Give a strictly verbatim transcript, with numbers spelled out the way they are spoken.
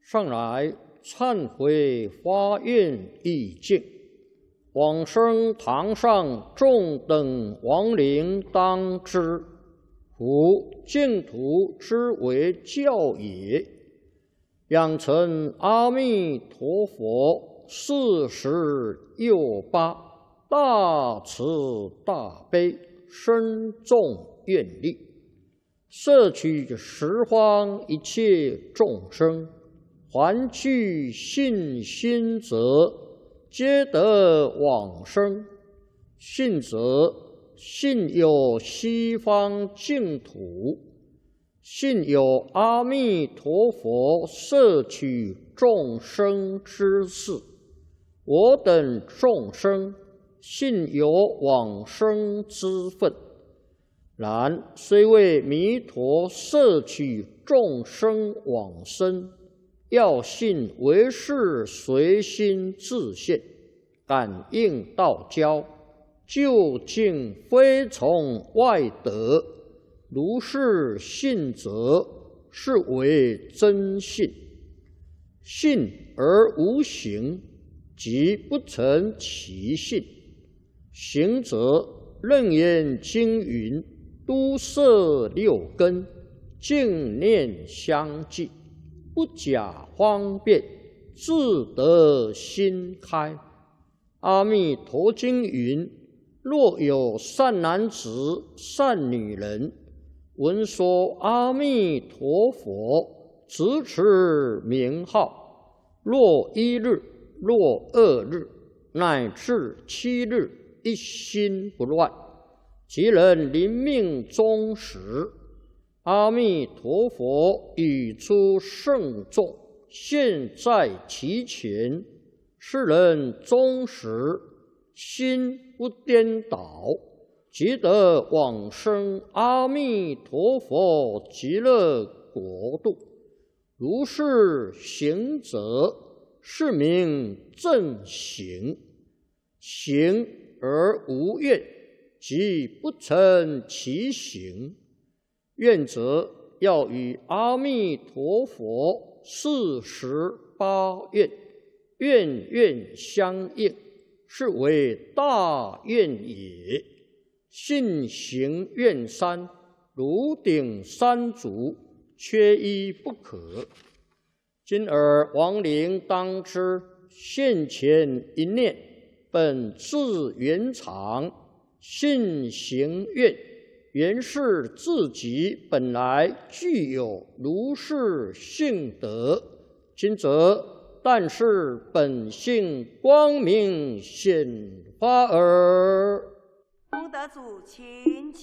上来忏悔发愿意境，往生堂上众等亡灵当知，夫净土之为教也。养成阿弥陀佛四十又八大慈大悲深重愿力，摄取十方一切众生，还具信心者，皆得往生。信者，信有西方净土，信有阿弥陀佛摄取众生之事。我等众生信有往生之分，然虽为弥陀摄取众生往生，要信为是随心自现，感应道交，究竟非从外得。如是信者，是为真信。信而无行，即不成其信。行者，楞严经云：都摄六根，净念相继，不假方便，自得心开。阿弥陀经云：若有善男子、善女人，闻说阿弥陀佛，直持名号，若一日，若二日，乃至七日，一心不乱，即能临命终时，阿弥陀佛语出圣众，现在其前，是人终时心不颠倒，即得往生阿弥陀佛极乐国度。如是行者，是名正行。行而无愿，即不成其行。愿者，要与阿弥陀佛四十八愿，愿愿相应，是为大愿也。信行愿三，如顶三足，缺一不可。今尔亡灵当知，现前一念，本自圆常，信行愿，原是自己本来具有如是性德。今则但是本性光明显发耳。 功德主，请起。